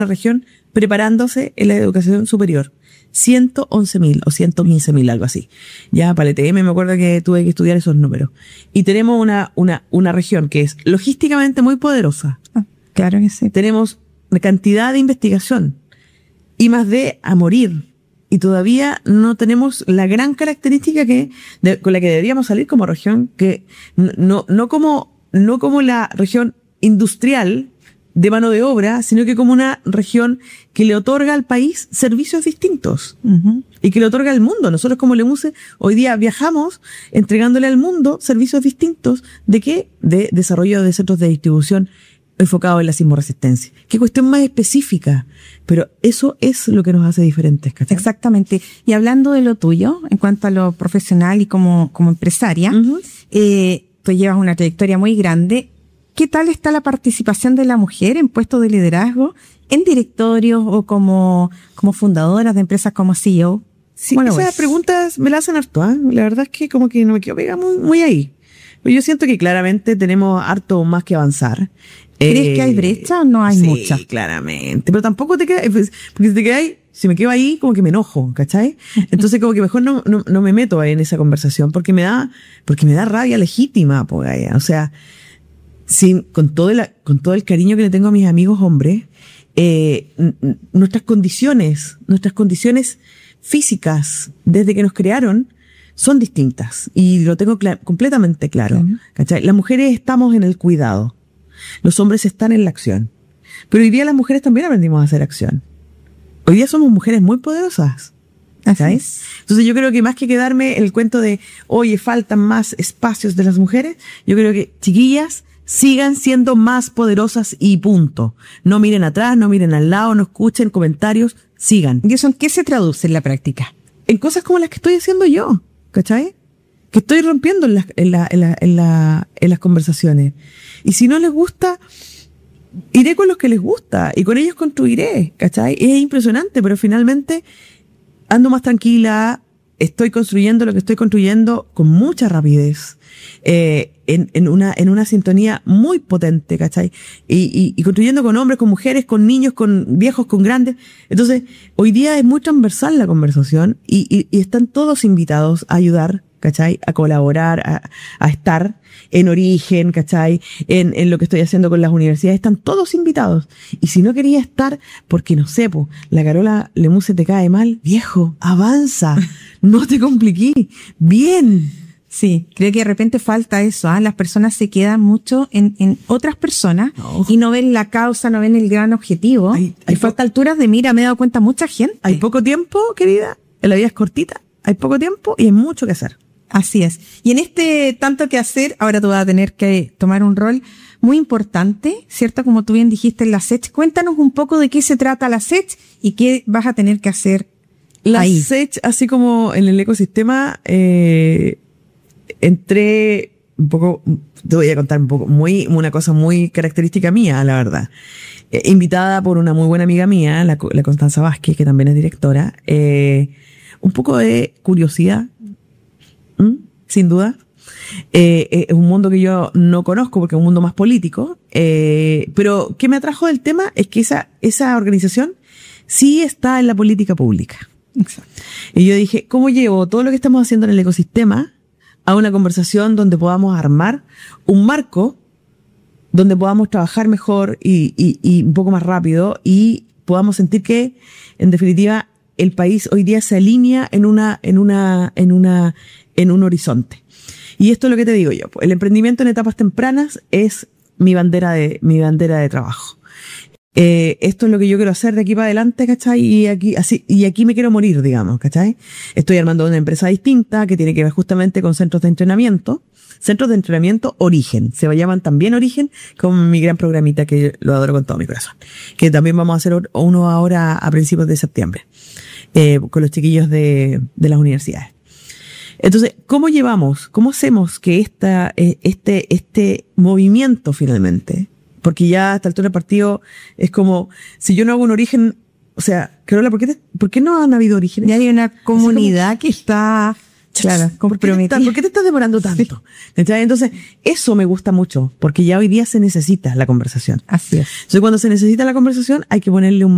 región preparándose en la educación superior. 111.000 o 115.000, algo así. Ya para el ETM me acuerdo que tuve que estudiar esos números. Y tenemos una región que es logísticamente muy poderosa. Claro que sí. Tenemos una cantidad de investigación. I+D a morir. Y todavía no tenemos la gran característica con la que deberíamos salir como región, que no como la región industrial de mano de obra, sino que como una región que le otorga al país servicios distintos. Uh-huh. Y que le otorga al mundo. Nosotros como LEMUSE hoy día viajamos entregándole al mundo servicios distintos. ¿De qué? De desarrollo de centros de distribución enfocados en la sismoresistencia. Qué cuestión más específica. Pero eso es lo que nos hace diferentes, ¿cachai? Exactamente. Y hablando de lo tuyo, en cuanto a lo profesional y como empresaria, uh-huh. Tú llevas una trayectoria muy grande. ¿Qué tal está la participación de la mujer en puestos de liderazgo, en directorios o como fundadoras de empresas como CEO? Sí, esas preguntas me las hacen harto, ¿eh? La verdad es que como que no me quedo pegada muy ahí. Pero yo siento que claramente tenemos harto más que avanzar. ¿Crees que hay brecha o no hay mucha? Sí, claramente. Pero tampoco te quedas, porque si me quedo ahí, como que me enojo, ¿cachai? Entonces como que mejor no me meto en esa conversación porque me da rabia legítima, pues, o sea, con todo el cariño que le tengo a mis amigos hombres, nuestras condiciones físicas desde que nos crearon son distintas y lo tengo completamente claro. ¿Cachai? Las mujeres estamos en el cuidado, los hombres están en la acción, pero hoy día las mujeres también aprendimos a hacer acción. Hoy día somos mujeres muy poderosas. ¿Sabes? Entonces yo creo que más que quedarme en el cuento de oye, faltan más espacios de las mujeres, yo creo que chiquillas sigan siendo más poderosas y punto. No miren atrás, no miren al lado, no escuchen comentarios, sigan. ¿Y eso en qué se traduce en la práctica? En cosas como las que estoy haciendo yo, ¿cachai? Que estoy rompiendo en las conversaciones. Y si no les gusta, iré con los que les gusta y con ellos construiré, ¿cachai? Es impresionante, pero finalmente ando más tranquila, estoy construyendo lo que estoy construyendo con mucha rapidez. En una sintonía muy potente, ¿cachai? Y construyendo con hombres, con mujeres, con niños, con viejos, con grandes. Entonces, hoy día es muy transversal la conversación y están todos invitados a ayudar, ¿cachai? A colaborar, a estar en origen, ¿cachai? En lo que estoy haciendo con las universidades, están todos invitados. Y si no quería estar, porque no sé, la Carola LEMUSE te cae mal, viejo, avanza, no te compliquí, bien. Sí, creo que de repente falta eso, ¿ah? Las personas se quedan mucho en otras personas y no ven la causa, no ven el gran objetivo. Hay falta alturas de mira, me he dado cuenta mucha gente. Hay poco tiempo, querida, la vida es cortita, hay poco tiempo y hay mucho que hacer. Así es. Y en este tanto que hacer, ahora tú vas a tener que tomar un rol muy importante, ¿cierto? Como tú bien dijiste en la SECH. Cuéntanos un poco de qué se trata la SECH y qué vas a tener que hacer ahí. La SECH, así como en el ecosistema, entré un poco, te voy a contar un poco, una cosa muy característica mía, la verdad. Invitada por una muy buena amiga mía, la Constanza Vázquez, que también es directora, un poco de curiosidad, sin duda. Es un mundo que yo no conozco porque es un mundo más político, pero ¿qué me atrajo del tema? Es que esa organización sí está en la política pública. Exacto. Y yo dije, ¿cómo llevo todo lo que estamos haciendo en el ecosistema a una conversación donde podamos armar un marco donde podamos trabajar mejor y un poco más rápido y podamos sentir que, en definitiva, el país hoy día se alinea en un horizonte? Y esto es lo que te digo yo. El emprendimiento en etapas tempranas es mi bandera de trabajo. Esto es lo que yo quiero hacer de aquí para adelante, ¿cachai? Y aquí me quiero morir, digamos, ¿cachai? Estoy armando una empresa distinta que tiene que ver justamente con centros de entrenamiento Origen, se llaman también Origen, como mi gran programita que lo adoro con todo mi corazón, que también vamos a hacer uno ahora a principios de septiembre, con los chiquillos de las universidades. Entonces, ¿cómo hacemos que este movimiento finalmente? Porque ya a esta altura del partido es como, si yo no hago un origen, o sea, Carola, ¿por qué no han habido orígenes? Ya hay una comunidad que está, claro, comprometida. ¿Por qué te estás demorando tanto? Sí. Entonces, eso me gusta mucho, porque ya hoy día se necesita la conversación. Así es. Entonces, cuando se necesita la conversación, hay que ponerle un